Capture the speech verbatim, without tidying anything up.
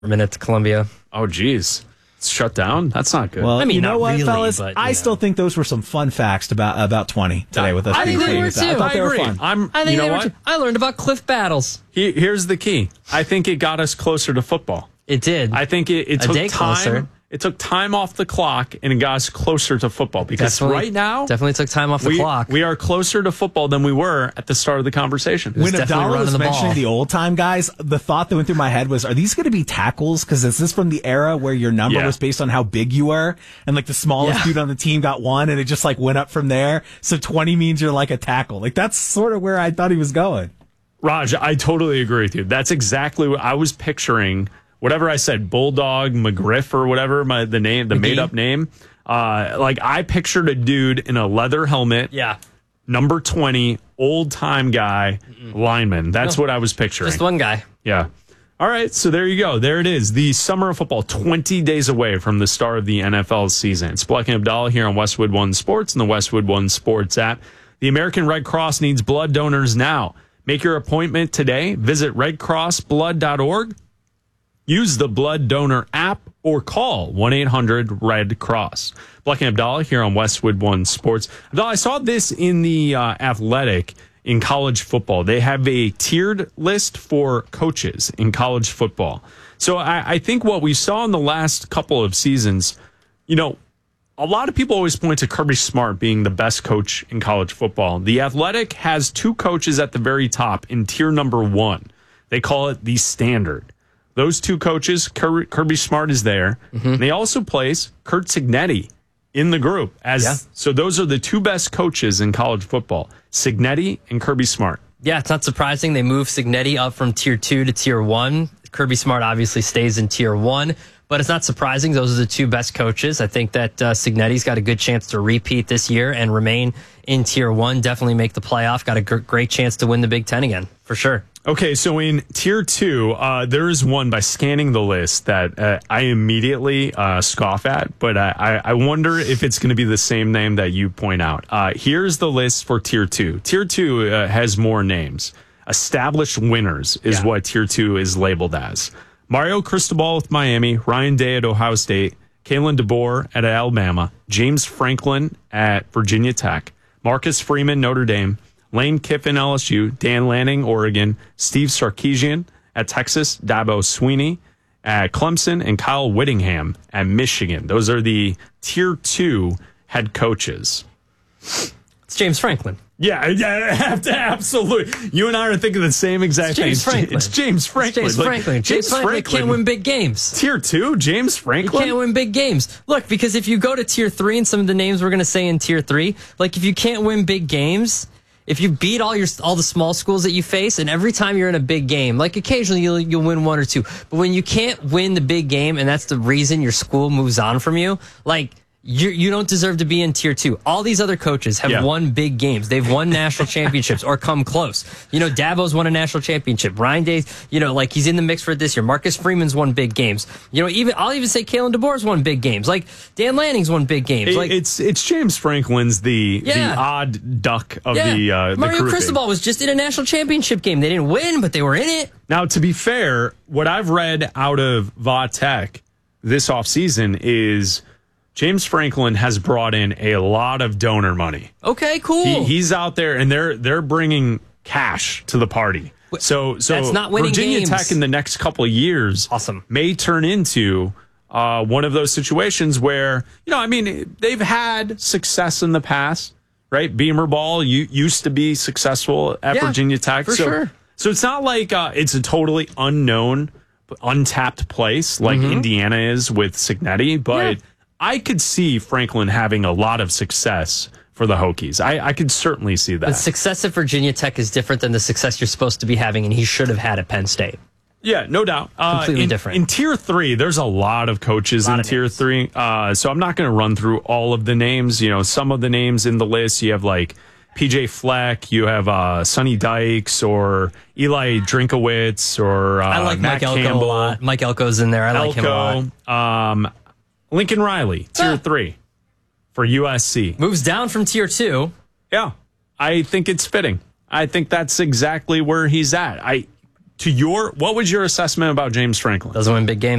Minute to Columbia. Oh, geez. It's shut down? That's not good. Well, I mean, you know not what, really, fellas? but, I know. still think those were some fun facts about about twenty today with us. I being think they creative. were, I too. thought I they were agree. fun. I'm, I think you know they were what? too. I learned about cliff battles. He, here's the key. I think it got us closer to football. It did. I think it, it A took day time. closer. It took time off the clock and it got us closer to football because Definitely- right now definitely took time off the we, clock. we are closer to football than we were at the start of the conversation. When definitely Abdallah running was the mentioning ball. the old time guys, the thought that went through my head was, are these going to be tackles? Because is this from the era where your number Yeah. was based on how big you were? And like the smallest Yeah. dude on the team got one and it just like went up from there. So twenty means you're like a tackle. Like that's sort of where I thought he was going. Raj, I totally agree with you. That's exactly what I was picturing. Whatever I said, Bulldog, McGriff, or whatever my the name, the McGee? made up name. Uh, like I pictured a dude in a leather helmet, yeah. number twenty, old time guy, lineman. That's No. what I was picturing. Just one guy. Yeah. All right, so there you go. There it is. The summer of football, twenty days away from the start of the N F L season. It's Black and Abdallah here on Westwood One Sports and the Westwood One Sports app. The American Red Cross needs blood donors now. Make your appointment today. Visit red cross blood dot org. Use the blood donor app or call one eight hundred red cross. Black and Abdallah here on Westwood One Sports. Abdallah, I saw this in the uh, Athletic in college football. They have a tiered list for coaches in college football. So I, I think what we saw in the last couple of seasons, you know, a lot of people always point to Kirby Smart being the best coach in college football. The Athletic has two coaches at the very top in tier number one. They call it the standard. Those two coaches, Kirby, Kirby Smart is there. Mm-hmm. They also place Curt Cignetti in the group. as Yeah. So those are the two best coaches in college football, Cignetti and Kirby Smart. Yeah, it's not surprising. They moved Cignetti up from tier two to tier one. Kirby Smart obviously stays in tier one, but it's not surprising. Those are the two best coaches. I think that uh, Cignetti's got a good chance to repeat this year and remain in tier one, definitely make the playoff. Got a g- great chance to win the Big Ten again, for sure. Okay, so in tier two, uh, there is one by scanning the list that uh, I immediately uh, scoff at, but I, I wonder if it's going to be the same name that you point out. Uh, here's the list for tier two. Tier two uh, has more names. Established winners is Yeah. what tier two is labeled as. Mario Cristobal with Miami, Ryan Day at Ohio State, Kalen DeBoer at Alabama, James Franklin at Virginia Tech, Marcus Freeman, Notre Dame, Lane Kiffin, L S U, Dan Lanning, Oregon, Steve Sarkisian at Texas, Dabo Sweeney at Clemson, and Kyle Whittingham at Michigan. Those are the tier two head coaches. It's James Franklin. Yeah, yeah, absolutely. You and I are thinking the same exact It's James thing. Franklin. It's James Franklin. James Like, Franklin. James, Franklin, can't win big games. Tier two, James You Franklin. can't win big games. Look, because if you go to tier three and some of the names we're going to say in tier three, like if you can't win big games, if you beat all your all the small schools that you face, and every time you're in a big game, like occasionally you'll you'll win one or two, but when you can't win the big game, and that's the reason your school moves on from you, like. You you don't deserve to be in tier two. All these other coaches have Yeah. won big games. They've won national championships or come close. You know, Dabo's won a national championship. Ryan Day, you know, like he's in the mix for it this year. Marcus Freeman's won big games. You know, even I'll even say Kalen DeBoer's won big games. Like Dan Lanning's won big games. It- Like it's it's James Franklin's the Yeah. the odd duck of yeah, the uh, the Mario grouping. Cristobal was just in a national championship game. They didn't win, but they were in it. Now, to be fair, what I've read out of Va Tech this offseason is James Franklin has brought in a lot of donor money. Okay, cool. He, he's out there, and they're they're bringing cash to the party. So, so That's not winning Virginia games. Tech in the next couple of years, Awesome. may turn into uh, one of those situations where, you know, I mean, they've had success in the past, right? Beamer Ball you, used to be successful at Yeah, Virginia Tech, for so, sure. So it's not like uh, it's a totally unknown, untapped place like Indiana is with Cignetti, but. Yeah. I could see Franklin having a lot of success for the Hokies. I, I could certainly see that. The success at Virginia Tech is different than the success you're supposed to be having, and he should have had at Penn State. Yeah, no doubt. Uh, Completely in, different. In tier three, there's a lot of coaches Lot in of tier names. three. Uh, so I'm not going to run through all of the names. You know, some of the names in the list, you have like P J Fleck, you have uh, Sonny Dykes or Eli Drinkowitz or uh, I like Matt Mike Elko Campbell, a lot. Mike Elko's in there. I like him a lot. Elko, um, Lincoln Riley, tier Ah. three for U S C. Moves down from tier two. Yeah, I think it's fitting. I think that's exactly where he's at. I to your, what was your assessment about James Franklin? Doesn't win big games.